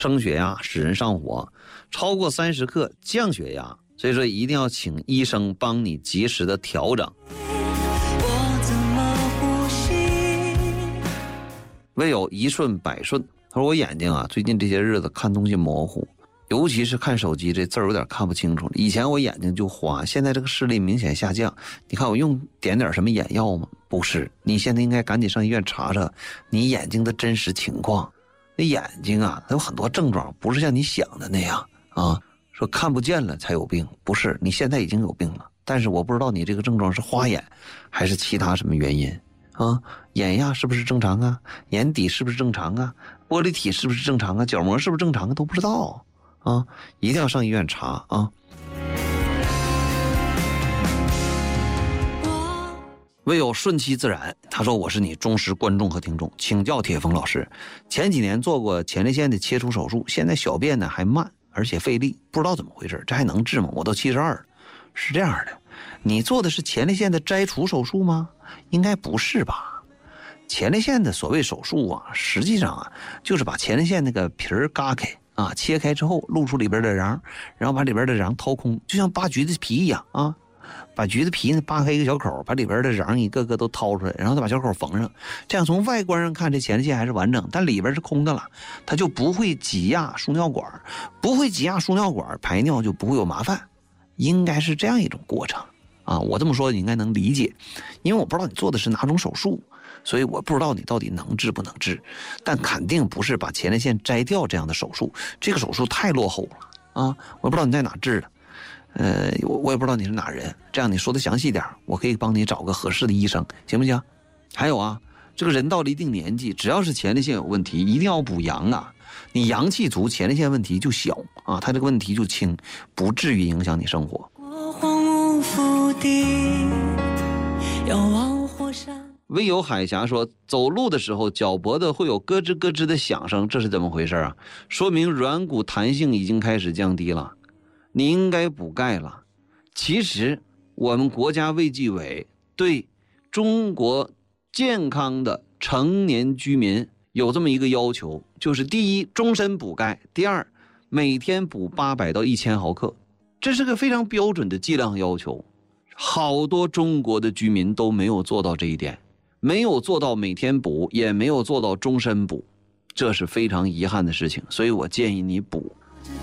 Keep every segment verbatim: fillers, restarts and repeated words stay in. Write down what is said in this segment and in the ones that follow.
升血压使人上火，超过三十克降血压，所以说一定要请医生帮你及时的调整。唯有一顺百顺，他说我眼睛啊最近这些日子看东西模糊，尤其是看手机这字儿有点看不清楚了。以前我眼睛就花，现在这个视力明显下降。你看我用点点什么眼药吗？不是，你现在应该赶紧上医院查查你眼睛的真实情况。那眼睛啊它有很多症状，不是像你想的那样啊，说看不见了才有病，不是，你现在已经有病了，但是我不知道你这个症状是花眼还是其他什么原因啊？眼压是不是正常啊？眼底是不是正常啊？玻璃体是不是正常啊？角膜是不是正常啊？都不知道啊，一定要上医院查啊。唯有顺其自然，他说我是你忠实观众和听众，请教铁峰老师，前几年做过前列腺的切除手术，现在小便呢还慢而且费力，不知道怎么回事，这还能治吗？我都七十二了。是这样的，你做的是前列腺的摘除手术吗？应该不是吧。前列腺的所谓手术啊，实际上啊就是把前列腺那个皮儿嘎开啊，切开之后露出里边的瓤，然后把里边的瓤掏空，就像扒橘子皮一样啊，把橘子皮呢扒开一个小口，把里边的瓤一个个都掏出来，然后再把小口缝上，这样从外观上看这前列腺还是完整，但里边是空的了，它就不会挤压输尿管，不会挤压输尿管，排尿就不会有麻烦，应该是这样一种过程啊。我这么说你应该能理解，因为我不知道你做的是哪种手术，所以我不知道你到底能治不能治，但肯定不是把前列腺摘掉这样的手术，这个手术太落后了啊！我不知道你在哪治的，呃，我我也不知道你是哪人，这样你说的详细点，我可以帮你找个合适的医生，行不行？还有啊，这个人到了一定年纪，只要是前列腺有问题，一定要补阳啊！你阳气足，前列腺问题就小啊，它这个问题就轻，不至于影响你生活。唯有海峡说，走路的时候脚脖子会有咯吱咯吱的响声，这是怎么回事啊？说明软骨弹性已经开始降低了，你应该补钙了。其实我们国家卫计委对中国健康的成年居民有这么一个要求，就是第一，终身补钙；第二，每天补八百到一千毫克，这是个非常标准的剂量要求。好多中国的居民都没有做到这一点，没有做到每天补，也没有做到终身补，这是非常遗憾的事情，所以我建议你补。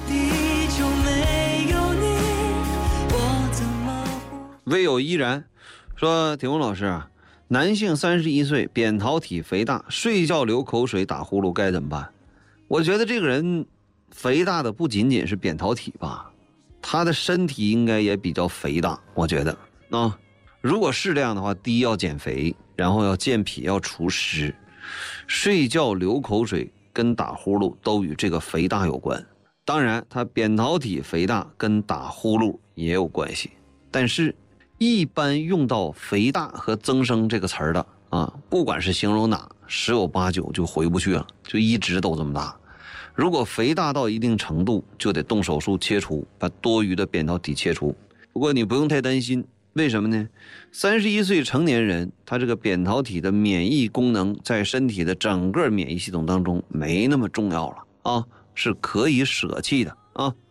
唯有依然说，铁峰老师啊，男性三十一岁，扁桃体肥大，睡觉流口水打呼噜该怎么办？我觉得这个人肥大的不仅仅是扁桃体吧，他的身体应该也比较肥大，我觉得啊，如果是这样的话，第一要减肥，然后要健脾，要除湿。睡觉流口水跟打呼噜都与这个肥大有关，当然他扁桃体肥大跟打呼噜也有关系，但是一般用到肥大和增生这个词儿的啊，不管是形容哪，十有八九就回不去了，就一直都这么大。如果肥大到一定程度，就得动手术切除，把多余的扁桃体切除。不过你不用太担心，为什么呢？三十一岁成年人，他这个扁桃体的免疫功能在身体的整个免疫系统当中没那么重要了啊，是可以舍弃的啊。